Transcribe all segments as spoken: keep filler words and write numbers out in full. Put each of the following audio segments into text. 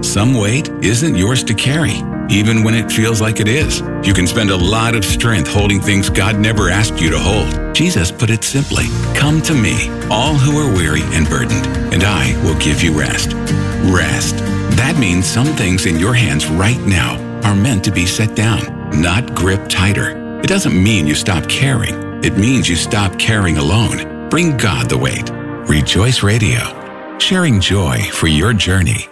Some weight isn't yours to carry, even when it feels like it is. You can spend a lot of strength holding things God never asked you to hold. Jesus put it simply, "Come to me, all who are weary and burdened, and I will give you rest." Rest. That means some things in your hands right now are meant to be set down, not gripped tighter. It doesn't mean you stop caring. It means you stop caring alone. Bring God the weight. Rejoice Radio, sharing joy for your journey.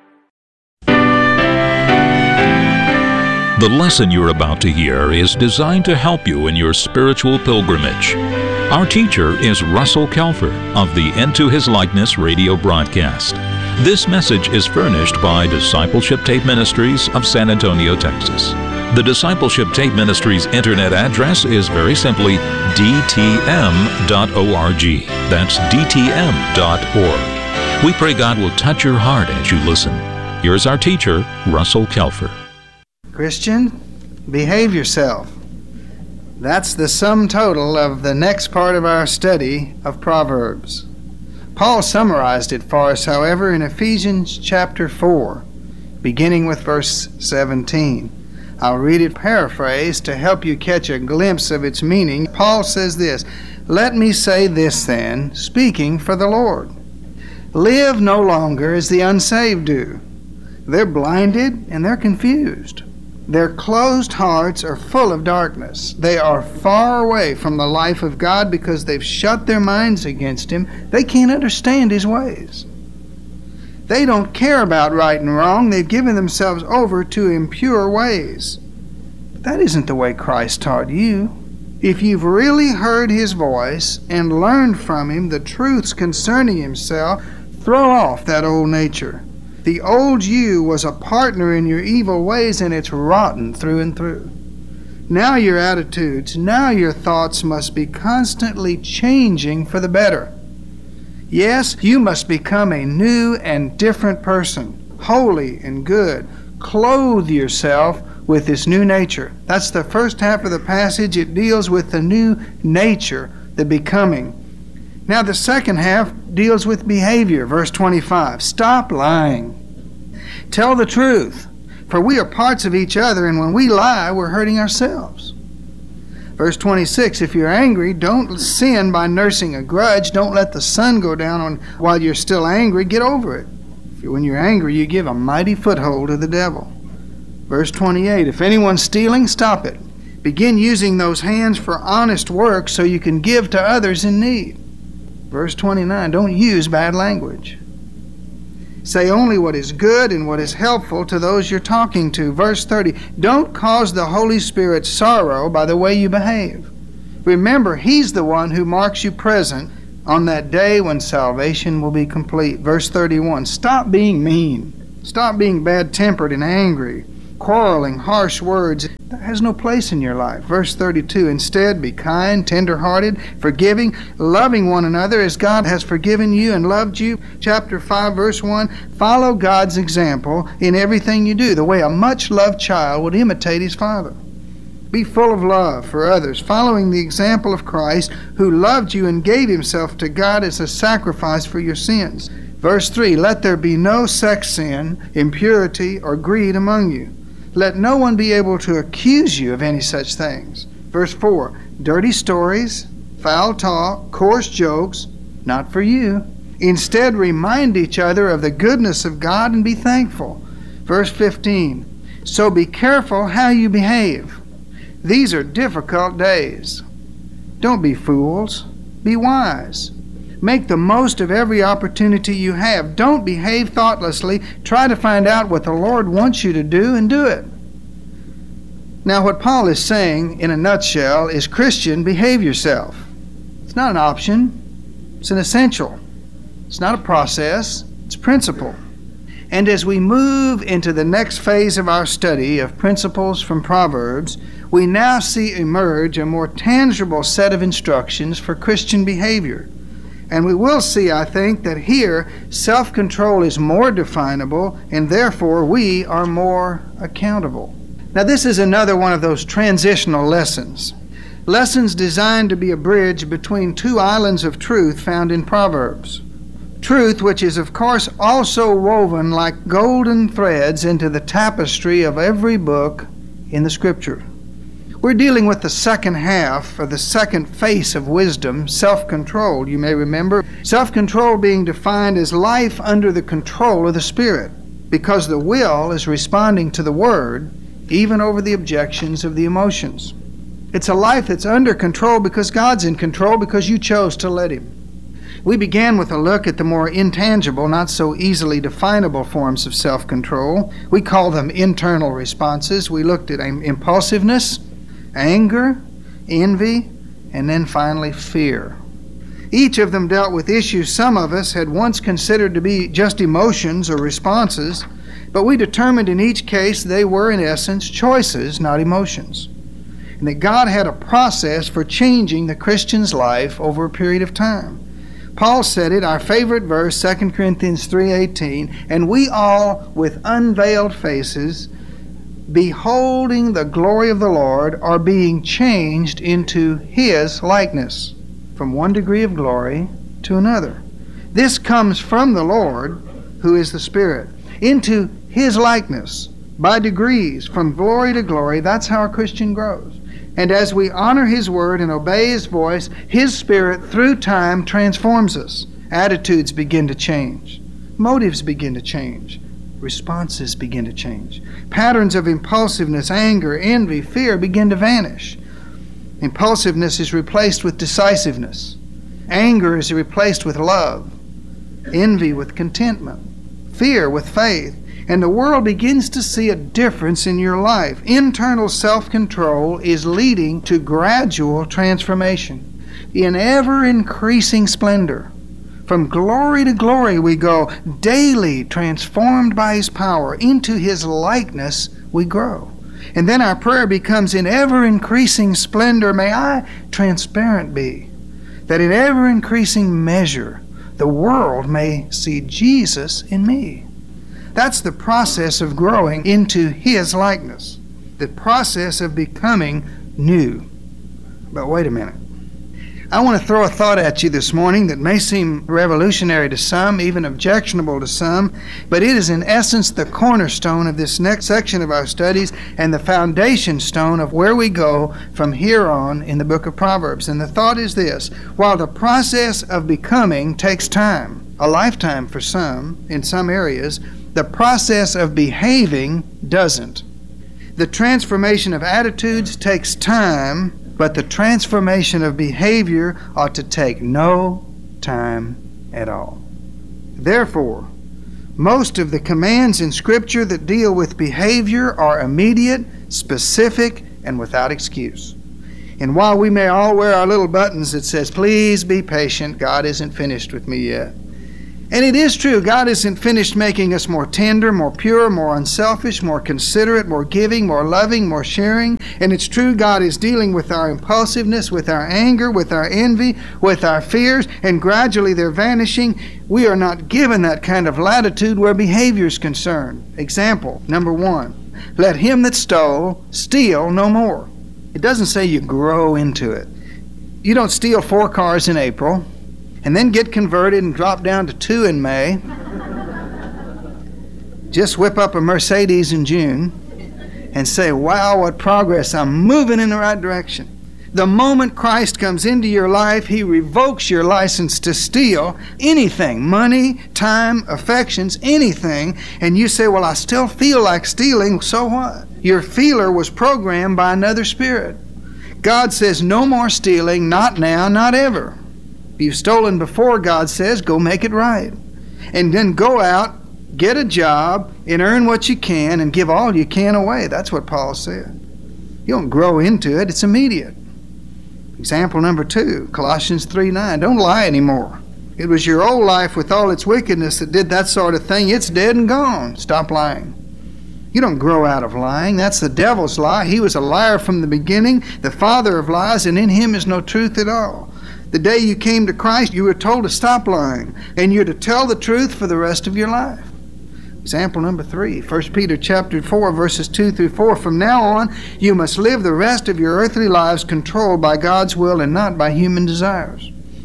The lesson you're about to hear is designed to help you in your spiritual pilgrimage. Our teacher is Russell Kelfer of the Into His Likeness radio broadcast. This message is furnished by Discipleship Tape Ministries of San Antonio, Texas. The Discipleship Tape Ministries internet address is very simply d t m dot org. That's d t m dot org. We pray God will touch your heart as you listen. Here's our teacher, Russell Kelfer. Christian, behave yourself. That's the sum total of the next part of our study of Proverbs. Paul summarized it for us, however, in Ephesians chapter four, beginning with verse seventeen. I'll read it paraphrased to help you catch a glimpse of its meaning. Paul says this, "Let me say this then, speaking for the Lord. Live no longer as the unsaved do. They're blinded and they're confused. Their closed hearts are full of darkness. They are far away from the life of God because they've shut their minds against Him. They can't understand His ways. They don't care about right and wrong. They've given themselves over to impure ways." But that isn't the way Christ taught you. If you've really heard His voice and learned from Him the truths concerning Himself, throw off that old nature. The old you was a partner in your evil ways, and it's rotten through and through. Now your attitudes, now your thoughts must be constantly changing for the better. Yes, you must become a new and different person, holy and good. Clothe yourself with this new nature. That's the first half of the passage. It deals with the new nature, the becoming. Now the second half deals with behavior. Verse twenty-five, "Stop lying. Tell the truth, for we are parts of each other, and when we lie, we're hurting ourselves." Verse twenty-six, "If you're angry, don't sin by nursing a grudge. Don't let the sun go down on while you're still angry. Get over it. When you're angry, you give a mighty foothold to the devil." Verse twenty-eight, "If anyone's stealing, stop it. Begin using those hands for honest work so you can give to others in need." Verse twenty-nine, "Don't use bad language. Say only what is good and what is helpful to those you're talking to." Verse thirty, "Don't cause the Holy Spirit sorrow by the way you behave. Remember, He's the one who marks you present on that day when salvation will be complete." Verse thirty-one, "Stop being mean. Stop being bad-tempered and angry, quarreling, harsh words. That has no place in your life." Verse thirty-two, "Instead, be kind, tender-hearted, forgiving, loving one another as God has forgiven you and loved you." Chapter five, verse one, "Follow God's example in everything you do, the way a much-loved child would imitate his father. Be full of love for others, following the example of Christ, who loved you and gave Himself to God as a sacrifice for your sins." Verse three, "Let there be no sex sin, impurity, or greed among you. Let no one be able to accuse you of any such things." Verse four, "Dirty stories, foul talk, coarse jokes, not for you. Instead, remind each other of the goodness of God and be thankful." Verse fifteen, "So be careful how you behave. These are difficult days. Don't be fools. Be wise. Make the most of every opportunity you have. Don't behave thoughtlessly. Try to find out what the Lord wants you to do and do it." Now, what Paul is saying in a nutshell is, Christian, behave yourself. It's not an option. It's an essential. It's not a process. It's principle. And as we move into the next phase of our study of principles from Proverbs, we now see emerge a more tangible set of instructions for Christian behavior. And we will see, I think, that here self-control is more definable, and therefore we are more accountable. Now, this is another one of those transitional lessons. Lessons designed to be a bridge between two islands of truth found in Proverbs. Truth, which is of course also woven like golden threads into the tapestry of every book in the Scripture. We're dealing with the second half, or the second face of wisdom, self-control, you may remember. Self-control being defined as life under the control of the Spirit, because the will is responding to the Word, even over the objections of the emotions. It's a life that's under control because God's in control, because you chose to let Him. We began with a look at the more intangible, not so easily definable forms of self-control. We call them internal responses. We looked at impulsiveness, anger, envy, and then finally fear. Each of them dealt with issues some of us had once considered to be just emotions or responses, but we determined in each case they were in essence choices, not emotions, and that God had a process for changing the Christian's life over a period of time. Paul said it, our favorite verse, Second Corinthians three eighteen, and we all with unveiled faces, beholding the glory of the Lord, are being changed into His likeness, from one degree of glory to another. This comes from the Lord, who is the Spirit, into His likeness, by degrees, from glory to glory. That's how a Christian grows. And as we honor His Word and obey His voice, His Spirit, through time, transforms us. Attitudes begin to change. Motives begin to change. Responses begin to change. Patterns of impulsiveness, anger, envy, fear begin to vanish. Impulsiveness is replaced with decisiveness. Anger is replaced with love. Envy with contentment. Fear with faith. And the world begins to see a difference in your life. Internal self-control is leading to gradual transformation in ever-increasing splendor. From glory to glory we go, daily transformed by His power. Into His likeness we grow. And then our prayer becomes, in ever-increasing splendor may I transparent be, that in ever-increasing measure the world may see Jesus in me. That's the process of growing into His likeness, the process of becoming new. But wait a minute. I want to throw a thought at you this morning that may seem revolutionary to some, even objectionable to some, but it is in essence the cornerstone of this next section of our studies and the foundation stone of where we go from here on in the book of Proverbs. And the thought is this: while the process of becoming takes time, a lifetime for some, in some areas, the process of behaving doesn't. The transformation of attitudes takes time, but the transformation of behavior ought to take no time at all. Therefore, most of the commands in Scripture that deal with behavior are immediate, specific, and without excuse. And while we may all wear our little buttons that says, "Please be patient, God isn't finished with me yet," and it is true, God isn't finished making us more tender, more pure, more unselfish, more considerate, more giving, more loving, more sharing. And it's true, God is dealing with our impulsiveness, with our anger, with our envy, with our fears, and gradually they're vanishing. We are not given that kind of latitude where behavior is concerned. Example, number one, let him that stole steal no more. It doesn't say you grow into it. You don't steal four cars in April and then get converted and drop down to two in May. Just whip up a Mercedes in June and say, wow, what progress, I'm moving in the right direction. The moment Christ comes into your life, He revokes your license to steal anything, money, time, affections, anything, and you say, well, I still feel like stealing, so what? Your feeler was programmed by another spirit. God says, no more stealing, not now, not ever. If you've stolen before, God says, go make it right. And then go out, get a job, and earn what you can, and give all you can away. That's what Paul said. You don't grow into it, it's immediate. Example number two, Colossians three nine. Don't lie anymore. It was your old life with all its wickedness that did that sort of thing. It's dead and gone. Stop lying. You don't grow out of lying. That's the devil's lie. He was a liar from the beginning, the father of lies, and in him is no truth at all. The day you came to Christ, you were told to stop lying, and you're to tell the truth for the rest of your life. Example number three, First Peter chapter four, verses two through four. From now on, you must live the rest of your earthly lives controlled by God's will and not by human desires.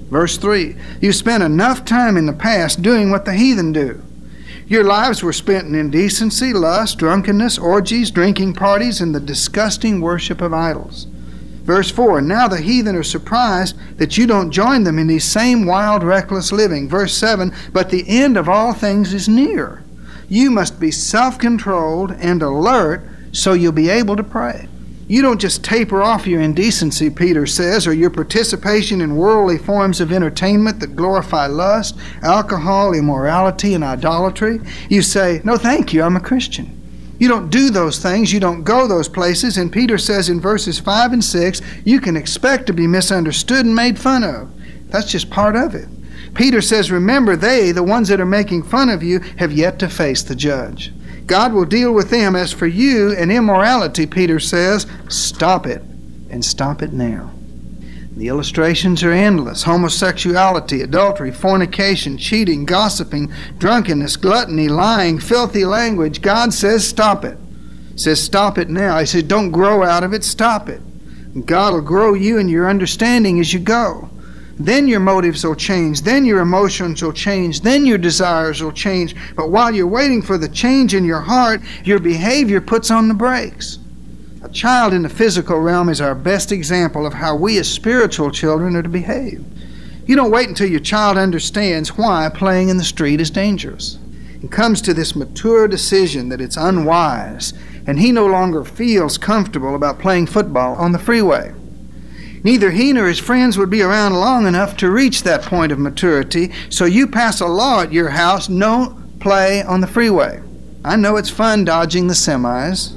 Verse three, you spent enough time in the past doing what the heathen do. Your lives were spent in indecency, lust, drunkenness, orgies, drinking parties, and the disgusting worship of idols. Verse four, now the heathen are surprised that you don't join them in these same wild, reckless living. Verse seven, but the end of all things is near. You must be self-controlled and alert so you'll be able to pray. You don't just taper off your indecency, Peter says, or your participation in worldly forms of entertainment that glorify lust, alcohol, immorality, and idolatry. You say, no, thank you, I'm a Christian. You don't do those things, you don't go those places, and Peter says in verses five and six, you can expect to be misunderstood and made fun of. That's just part of it. Peter says, remember, they, the ones that are making fun of you, have yet to face the judge. God will deal with them. As for you and immorality, Peter says, stop it, and stop it now. The illustrations are endless. Homosexuality, adultery, fornication, cheating, gossiping, drunkenness, gluttony, lying, filthy language. God says, stop it. He says, stop it now. He says, don't grow out of it, stop it. And God will grow you and your understanding as you go. Then your motives will change. Then your emotions will change. Then your desires will change. But while you're waiting for the change in your heart, your behavior puts on the brakes. A child in the physical realm is our best example of how we as spiritual children are to behave. You don't wait until your child understands why playing in the street is dangerous. It comes to this mature decision that it's unwise, and he no longer feels comfortable about playing football on the freeway. Neither he nor his friends would be around long enough to reach that point of maturity, so you pass a law at your house, don't play on the freeway. I know it's fun dodging the semis,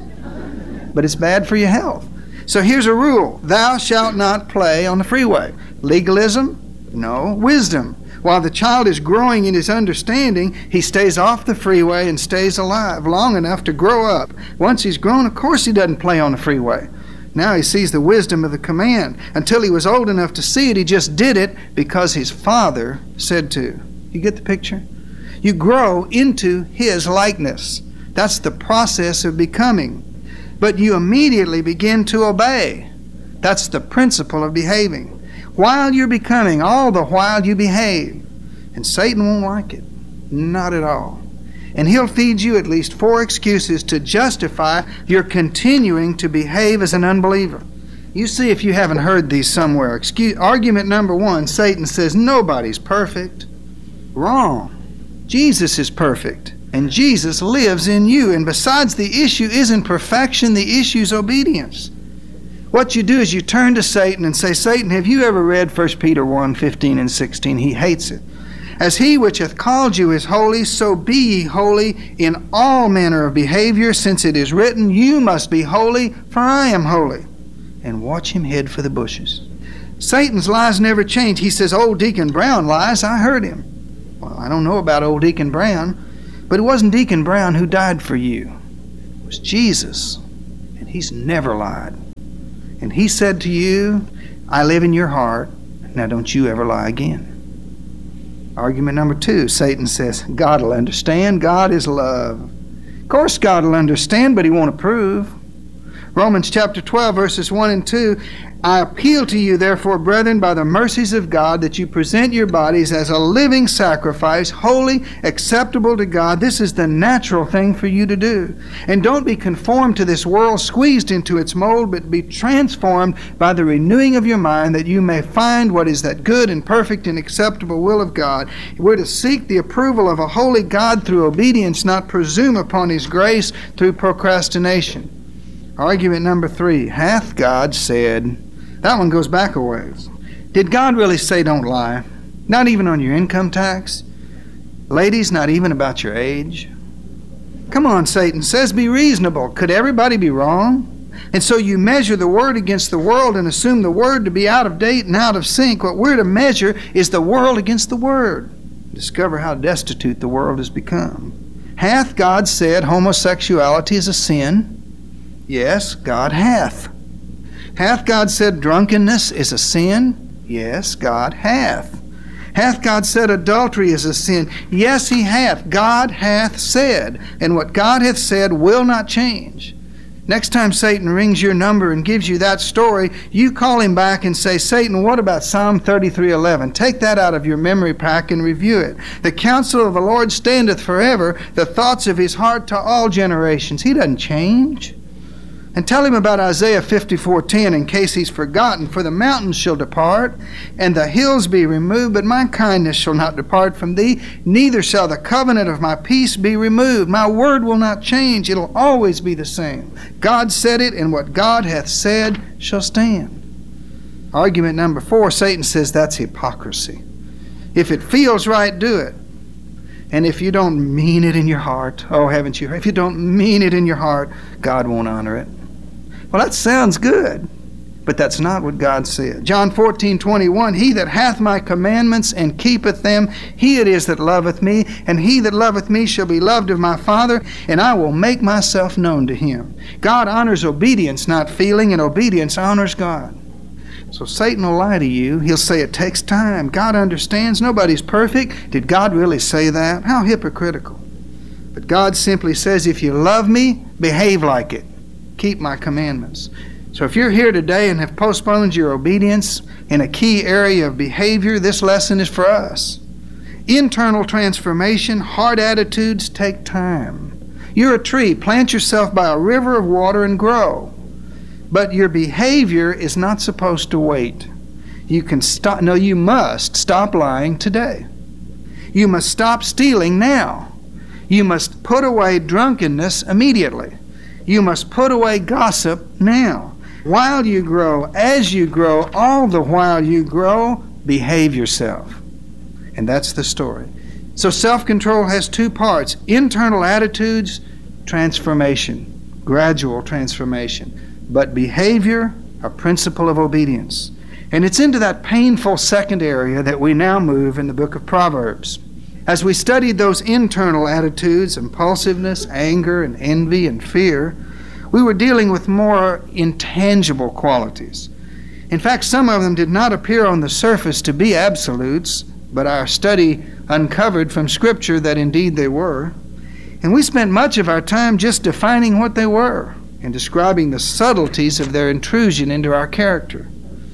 but it's bad for your health. So here's a rule: thou shalt not play on the freeway. Legalism? No. Wisdom. While the child is growing in his understanding, he stays off the freeway and stays alive long enough to grow up. Once he's grown, of course he doesn't play on the freeway. Now he sees the wisdom of the command. Until he was old enough to see it, he just did it because his father said to. You get the picture? You grow into his likeness. That's the process of becoming. But you immediately begin to obey. That's the principle of behaving. While you're becoming, all the while you behave. And Satan won't like it. Not at all. And he'll feed you at least four excuses to justify your continuing to behave as an unbeliever. You see if you haven't heard these somewhere. Excuse, argument number one, Satan says nobody's perfect. Wrong. Jesus is perfect, and Jesus lives in you. And besides, the issue isn't perfection, the issue's obedience. What you do is you turn to Satan and say, Satan, have you ever read First Peter one, fifteen and sixteen? He hates it. As he which hath called you is holy, so be ye holy in all manner of behavior, since it is written, you must be holy, for I am holy. And watch him head for the bushes. Satan's lies never change. He says, old Deacon Brown lies. I heard him. Well, I don't know about old Deacon Brown, but it wasn't Deacon Brown who died for you. It was Jesus, and he's never lied. And he said to you, I live in your heart. Now don't you ever lie again. Argument number two, Satan says, God will understand. God is love. Of course God will understand, but he won't approve. Romans chapter twelve, verses one and two, I appeal to you, therefore, brethren, by the mercies of God, that you present your bodies as a living sacrifice, holy, acceptable to God. This is the natural thing for you to do. And don't be conformed to this world, squeezed into its mold, but be transformed by the renewing of your mind, that you may find what is that good and perfect and acceptable will of God. We're to seek the approval of a holy God through obedience, not presume upon his grace through procrastination. Argument number three, hath God said... That one goes back a ways. Did God really say don't lie? Not even on your income tax? Ladies, not even about your age? Come on, Satan says be reasonable. Could everybody be wrong? And so you measure the Word against the world and assume the Word to be out of date and out of sync. What we're to measure is the world against the Word. Discover how destitute the world has become. Hath God said homosexuality is a sin? Yes, God hath. Hath God said drunkenness is a sin? Yes, God hath. Hath God said adultery is a sin? Yes, he hath. God hath said. And what God hath said will not change. Next time Satan rings your number and gives you that story, you call him back and say, Satan, what about Psalm thirty-three eleven? Take that out of your memory pack and review it. The counsel of the Lord standeth forever, the thoughts of his heart to all generations. He doesn't change. And tell him about Isaiah fifty-four ten in case he's forgotten. For the mountains shall depart, and the hills be removed, but my kindness shall not depart from thee, neither shall the covenant of my peace be removed. My word will not change. It'll always be the same. God said it, and what God hath said shall stand. Argument number four, Satan says that's hypocrisy. If it feels right, do it. And if you don't mean it in your heart, oh, haven't you? If you don't mean it in your heart, God won't honor it. Well, that sounds good, but that's not what God said. John fourteen twenty-one, he that hath my commandments and keepeth them, he it is that loveth me, and he that loveth me shall be loved of my Father, and I will make myself known to him. God honors obedience, not feeling, and obedience honors God. So Satan will lie to you. He'll say it takes time. God understands. Nobody's perfect. Did God really say that? How hypocritical. But God simply says, if you love me, behave like it. Keep my commandments. So if you're here today and have postponed your obedience in a key area of behavior, this lesson is for us. Internal transformation, hard attitudes take time. You're a tree. Plant yourself by a river of water and grow. But your behavior is not supposed to wait. You can stop, no, you must stop lying today. You must stop stealing now. You must put away drunkenness immediately. You must put away gossip now. While you grow, as you grow, all the while you grow, behave yourself. And that's the story. So self-control has two parts: internal attitudes, transformation, gradual transformation. But behavior, a principle of obedience. And it's into that painful second area that we now move in the book of Proverbs. As we studied those internal attitudes, impulsiveness, anger, and envy, and fear, we were dealing with more intangible qualities. In fact, some of them did not appear on the surface to be absolutes, but our study uncovered from Scripture that indeed they were. And we spent much of our time just defining what they were and describing the subtleties of their intrusion into our character.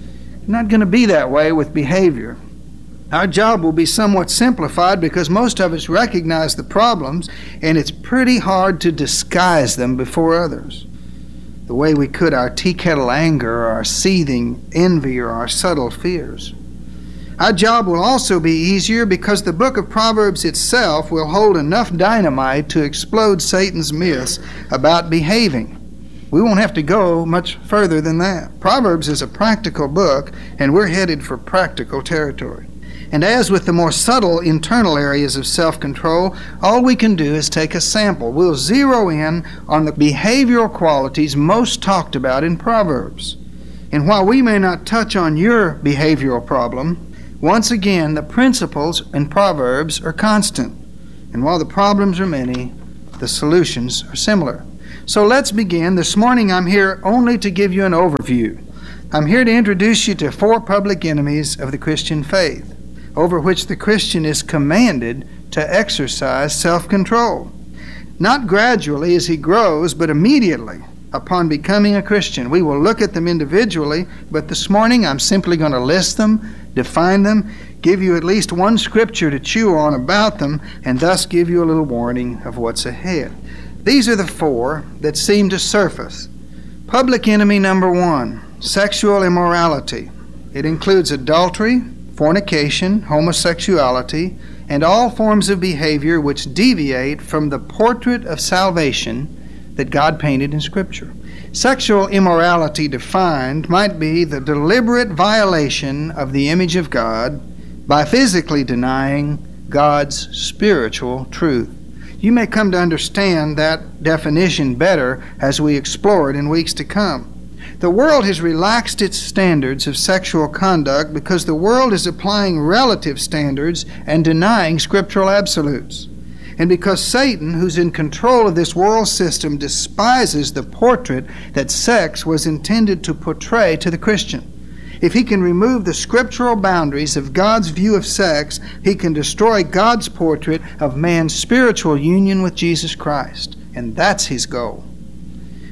Not going to be that way with behavior. Our job will be somewhat simplified because most of us recognize the problems, and it's pretty hard to disguise them before others, the way we could our tea kettle anger or our seething envy or our subtle fears. Our job will also be easier because the book of Proverbs itself will hold enough dynamite to explode Satan's myths about behaving. We won't have to go much further than that. Proverbs is a practical book, and we're headed for practical territory. And as with the more subtle internal areas of self-control, all we can do is take a sample. We'll zero in on the behavioral qualities most talked about in Proverbs. And while we may not touch on your behavioral problem, once again, the principles in Proverbs are constant. And while the problems are many, the solutions are similar. So let's begin. This morning I'm here only to give you an overview. I'm here to introduce you to four public enemies of the Christian faith, over which the Christian is commanded to exercise self-control. Not gradually as he grows, but immediately upon becoming a Christian. We will look at them individually, but this morning I'm simply going to list them, define them, give you at least one scripture to chew on about them, and thus give you a little warning of what's ahead. These are the four that seem to surface. Public enemy number one, sexual immorality. It includes adultery, fornication, homosexuality, and all forms of behavior which deviate from the portrait of salvation that God painted in Scripture. Sexual immorality defined might be the deliberate violation of the image of God by physically denying God's spiritual truth. You may come to understand that definition better as we explore it in weeks to come. The world has relaxed its standards of sexual conduct because the world is applying relative standards and denying scriptural absolutes. And because Satan, who's in control of this world system, despises the portrait that sex was intended to portray to the Christian. If he can remove the scriptural boundaries of God's view of sex, he can destroy God's portrait of man's spiritual union with Jesus Christ. And that's his goal.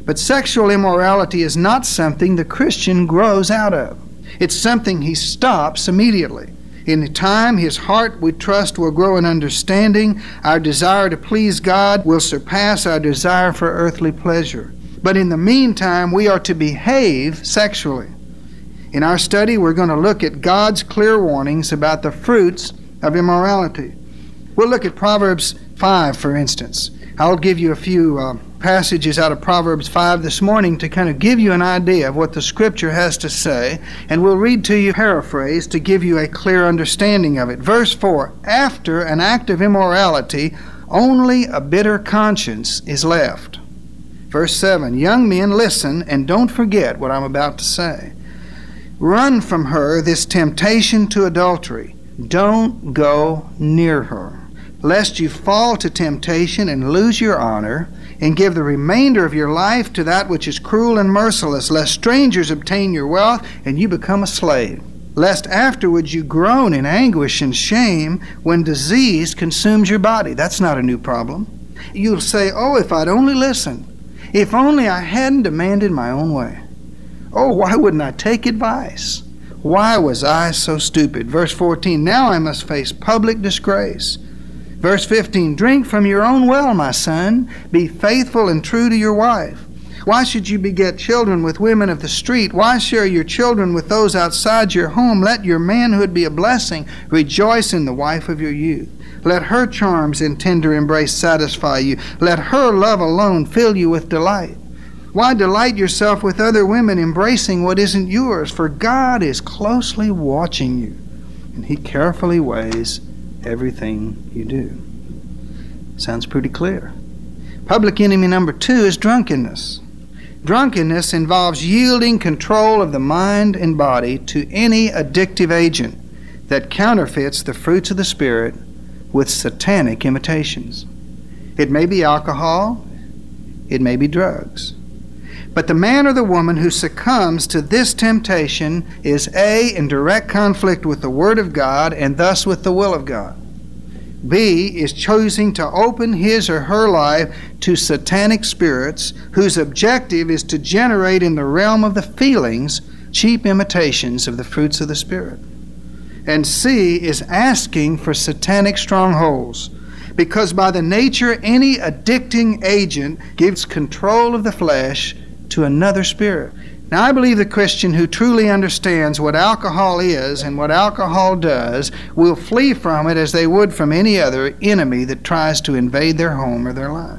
But sexual immorality is not something the Christian grows out of. It's something he stops immediately. In time, his heart, we trust, will grow in understanding. Our desire to please God will surpass our desire for earthly pleasure. But in the meantime, we are to behave sexually. In our study, we're going to look at God's clear warnings about the fruits of immorality. We'll look at Proverbs five, for instance. I'll give you a few uh, passages out of Proverbs five this morning to kind of give you an idea of what the Scripture has to say, and we'll read to you paraphrase to give you a clear understanding of it. Verse four, after an act of immorality, only a bitter conscience is left. Verse seven, young men, listen and don't forget what I'm about to say. Run from her this temptation to adultery. Don't go near her, lest you fall to temptation and lose your honor, and give the remainder of your life to that which is cruel and merciless, lest strangers obtain your wealth and you become a slave, lest afterwards you groan in anguish and shame when disease consumes your body. That's not a new problem. You'll say, oh, if I'd only listened, if only I hadn't demanded my own way. Oh, why wouldn't I take advice? Why was I so stupid? Verse fourteen, now I must face public disgrace. Verse fifteen, drink from your own well, my son. Be faithful and true to your wife. Why should you beget children with women of the street? Why share your children with those outside your home? Let your manhood be a blessing. Rejoice in the wife of your youth. Let her charms and tender embrace satisfy you. Let her love alone fill you with delight. Why delight yourself with other women, embracing what isn't yours? For God is closely watching you, and He carefully weighs everything you do. Sounds pretty clear. Public enemy number two is drunkenness. Drunkenness involves yielding control of the mind and body to any addictive agent that counterfeits the fruits of the Spirit with satanic imitations. It may be alcohol, it may be drugs. But the man or the woman who succumbs to this temptation is A, in direct conflict with the Word of God and thus with the will of God. B, is choosing to open his or her life to satanic spirits whose objective is to generate in the realm of the feelings cheap imitations of the fruits of the Spirit. And C, is asking for satanic strongholds, because by the nature any addicting agent gives control of the flesh to another spirit. Now, I believe the Christian who truly understands what alcohol is and what alcohol does will flee from it as they would from any other enemy that tries to invade their home or their life.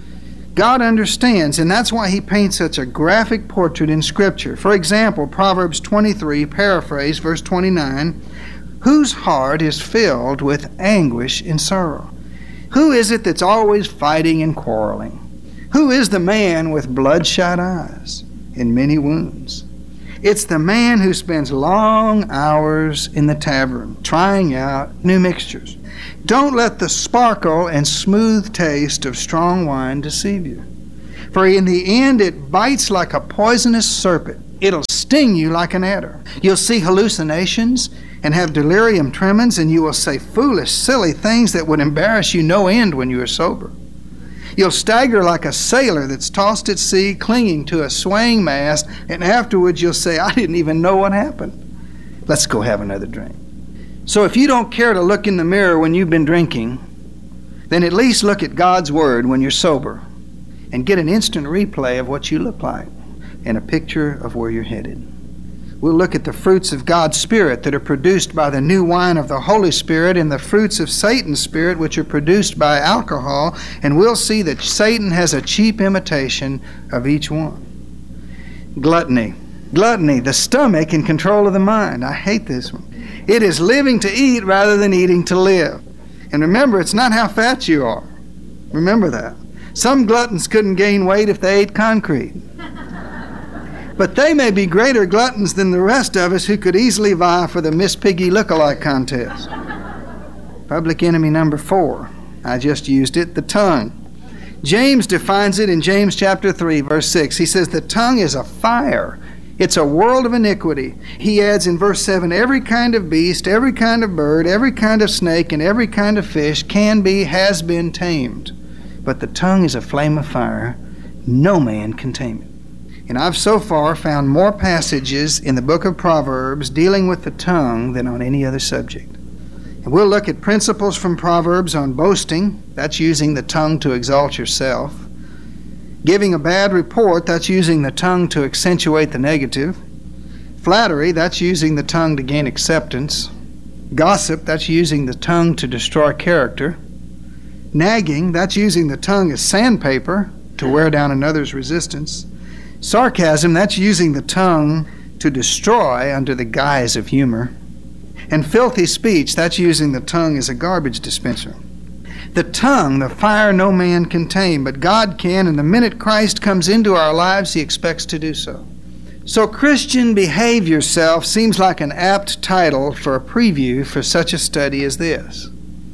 God understands, and that's why He paints such a graphic portrait in Scripture. For example, Proverbs twenty-three, paraphrase, verse twenty-nine, whose heart is filled with anguish and sorrow? Who is it that's always fighting and quarreling? Who is the man with bloodshot eyes and many wounds? It's the man who spends long hours in the tavern trying out new mixtures. Don't let the sparkle and smooth taste of strong wine deceive you. For in the end it bites like a poisonous serpent. It'll sting you like an adder. You'll see hallucinations and have delirium tremens, and you will say foolish, silly things that would embarrass you no end when you are sober. You'll stagger like a sailor that's tossed at sea, clinging to a swaying mast, and afterwards you'll say, I didn't even know what happened. Let's go have another drink. So if you don't care to look in the mirror when you've been drinking, then at least look at God's Word when you're sober and get an instant replay of what you look like and a picture of where you're headed. We'll look at the fruits of God's Spirit that are produced by the new wine of the Holy Spirit and the fruits of Satan's Spirit which are produced by alcohol, and we'll see that Satan has a cheap imitation of each one. Gluttony. Gluttony, the stomach in control of the mind. I hate this one. It is living to eat rather than eating to live. And remember, it's not how fat you are. Remember that. Some gluttons couldn't gain weight if they ate concrete. But they may be greater gluttons than the rest of us who could easily vie for the Miss Piggy look-alike contest. Public enemy number four. I just used it, the tongue. James defines it in James chapter three, verse six. He says the tongue is a fire. It's a world of iniquity. He adds in verse seven, every kind of beast, every kind of bird, every kind of snake, and every kind of fish can be, has been tamed. But the tongue is a flame of fire, no man can tame it. And I've so far found more passages in the book of Proverbs dealing with the tongue than on any other subject. And we'll look at principles from Proverbs on boasting. That's using the tongue to exalt yourself. Giving a bad report, that's using the tongue to accentuate the negative. Flattery, that's using the tongue to gain acceptance. Gossip, that's using the tongue to destroy character. Nagging, that's using the tongue as sandpaper to wear down another's resistance. Sarcasm, that's using the tongue to destroy under the guise of humor. And filthy speech, that's using the tongue as a garbage dispenser. The tongue, the fire no man can tame, but God can, and the minute Christ comes into our lives, He expects to do so. So Christian, behave yourself seems like an apt title for a preview for such a study as this.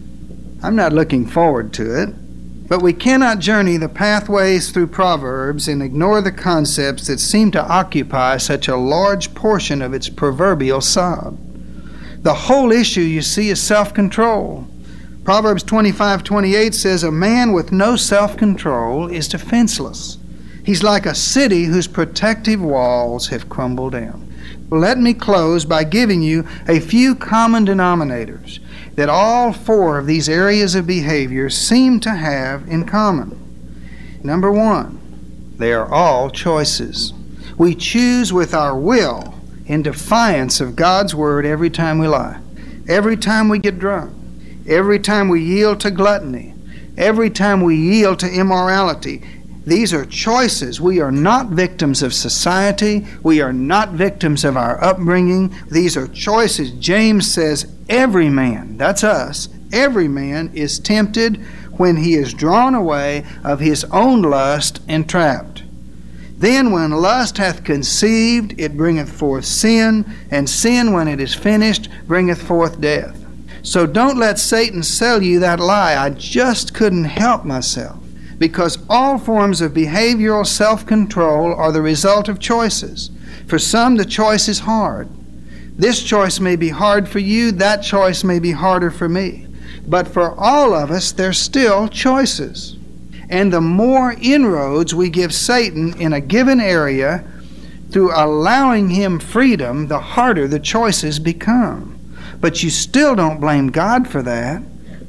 I'm not looking forward to it. But we cannot journey the pathways through Proverbs and ignore the concepts that seem to occupy such a large portion of its proverbial sod. The whole issue, you see, is self-control. Proverbs twenty-five twenty-eight says, "A man with no self-control is defenseless. He's like a city whose protective walls have crumbled down." Let me close by giving you a few common denominators that all four of these areas of behavior seem to have in common. Number one, they are all choices. We choose with our will in defiance of God's word every time we lie, every time we get drunk, every time we yield to gluttony, every time we yield to immorality. These are choices. We are not victims of society. We are not victims of our upbringing. These are choices. James says every man, that's us, every man is tempted when he is drawn away of his own lust and trapped. Then when lust hath conceived, it bringeth forth sin, and sin, when it is finished, bringeth forth death. So don't let Satan sell you that lie, "I just couldn't help myself." Because all forms of behavioral self-control are the result of choices. For some, the choice is hard. This choice may be hard for you, that choice may be harder for me. But for all of us, they're still choices. And the more inroads we give Satan in a given area through allowing him freedom, the harder the choices become. But you still don't blame God for that.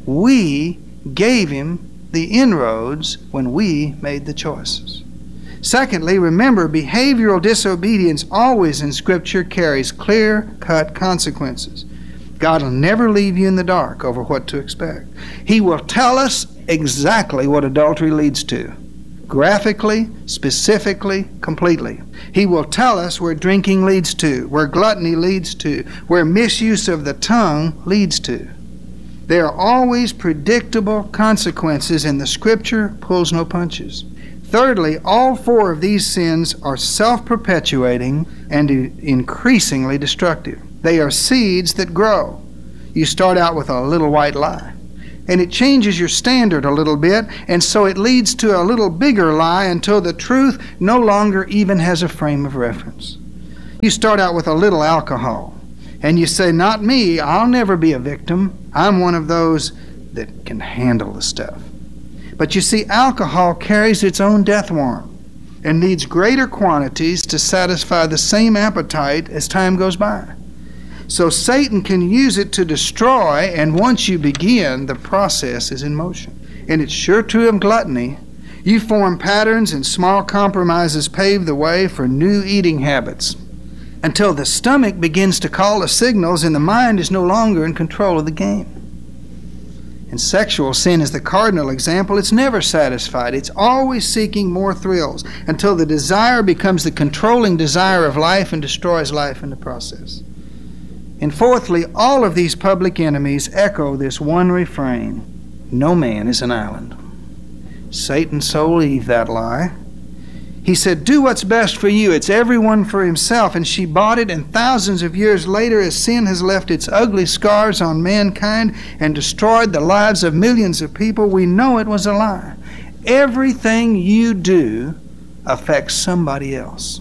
We gave him the inroads when we made the choices. Secondly, remember, behavioral disobedience always in Scripture carries clear-cut consequences. God will never leave you in the dark over what to expect. He will tell us exactly what adultery leads to, graphically, specifically, completely. He will tell us where drinking leads to, where gluttony leads to, where misuse of the tongue leads to. There are always predictable consequences, and the Scripture pulls no punches. Thirdly, all four of these sins are self-perpetuating and increasingly destructive. They are seeds that grow. You start out with a little white lie, and it changes your standard a little bit, and so it leads to a little bigger lie until the truth no longer even has a frame of reference. You start out with a little alcohol, and you say, "Not me, I'll never be a victim. I'm one of those that can handle the stuff." But you see, alcohol carries its own death warrant and needs greater quantities to satisfy the same appetite as time goes by. So Satan can use it to destroy, and once you begin, the process is in motion. And it's sure true of gluttony. You form patterns, and small compromises pave the way for new eating habits, until the stomach begins to call the signals and the mind is no longer in control of the game. And sexual sin is the cardinal example. It's never satisfied. It's always seeking more thrills until the desire becomes the controlling desire of life and destroys life in the process. And fourthly, all of these public enemies echo this one refrain: no man is an island. Satan sold Eve that lie. He said, "Do what's best for you. It's everyone for himself." And she bought it, and thousands of years later, as sin has left its ugly scars on mankind and destroyed the lives of millions of people, we know it was a lie. Everything you do affects somebody else.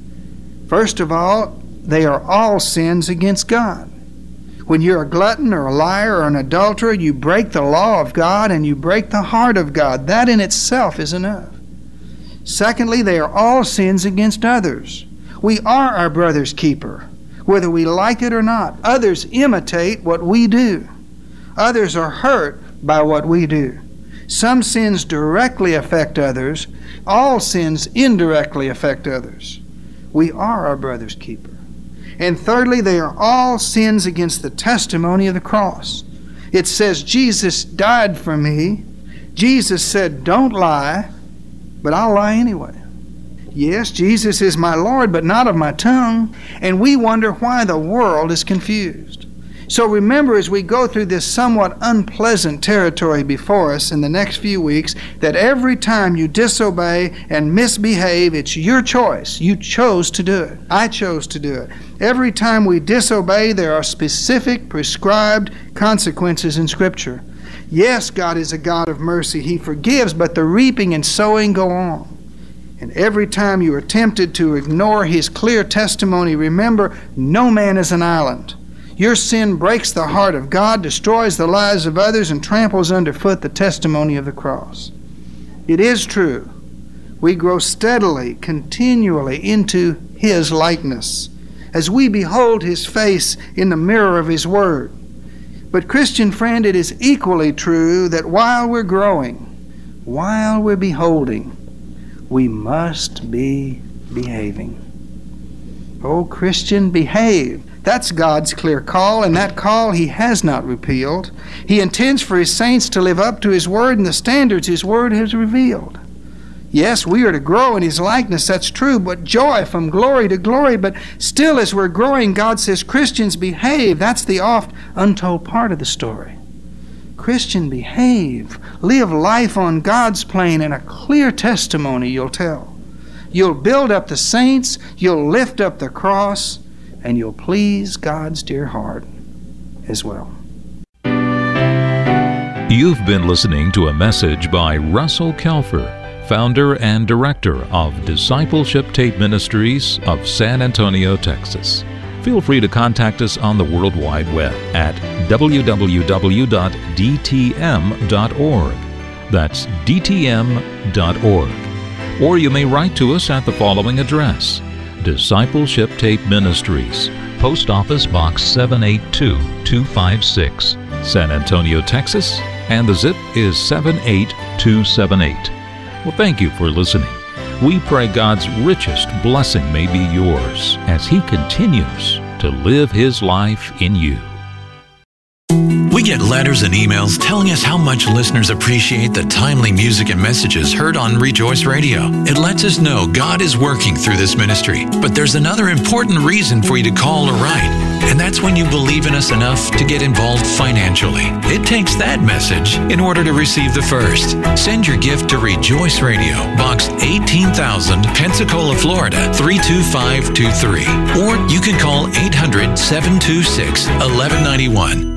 First of all, they are all sins against God. When you're a glutton or a liar or an adulterer, you break the law of God and you break the heart of God. That in itself is enough. Secondly, they are all sins against others. We are our brother's keeper, whether we like it or not. Others imitate what we do. Others are hurt by what we do. Some sins directly affect others. All sins indirectly affect others. We are our brother's keeper. And thirdly, they are all sins against the testimony of the cross. It says, Jesus died for me. Jesus said, don't lie, but I'll lie anyway. Yes, Jesus is my Lord, but not of my tongue. And we wonder why the world is confused. So remember, as we go through this somewhat unpleasant territory before us in the next few weeks, that every time you disobey and misbehave, it's your choice. You chose to do it. I chose to do it. Every time we disobey, there are specific, prescribed consequences in Scripture. Yes, God is a God of mercy. He forgives, but the reaping and sowing go on. And every time you are tempted to ignore His clear testimony, remember, no man is an island. Your sin breaks the heart of God, destroys the lives of others, and tramples underfoot the testimony of the cross. It is true. We grow steadily, continually into His likeness as we behold His face in the mirror of His Word. But, Christian friend, it is equally true that while we're growing, while we're beholding, we must be behaving. Oh, Christian, behave. That's God's clear call, and that call He has not repealed. He intends for His saints to live up to His Word and the standards His Word has revealed. Yes, we are to grow in His likeness, that's true, but joy from glory to glory. But still, as we're growing, God says, Christians, behave. That's the oft untold part of the story. Christian, behave. Live life on God's plane, and a clear testimony you'll tell. You'll build up the saints, you'll lift up the cross, and you'll please God's dear heart as well. You've been listening to a message by Russell Kelfer, founder and director of Discipleship Tape Ministries of San Antonio, Texas. Feel free to contact us on the World Wide Web at w w w dot d t m dot org. That's d t m dot org. Or you may write to us at the following address: Discipleship Tape Ministries, Post Office Box seven eight two two five six, San Antonio, Texas, and the zip is seven eight two seven eight. Well, thank you for listening. We pray God's richest blessing may be yours as He continues to live His life in you. We get letters and emails telling us how much listeners appreciate the timely music and messages heard on Rejoice Radio. It lets us know God is working through this ministry. But there's another important reason for you to call or write, and that's when you believe in us enough to get involved financially. It takes that message in order to receive the first. Send your gift to Rejoice Radio, Box eighteen thousand, Pensacola, Florida, three two five two three. Or you can call eight hundred, seven two six, one one nine one.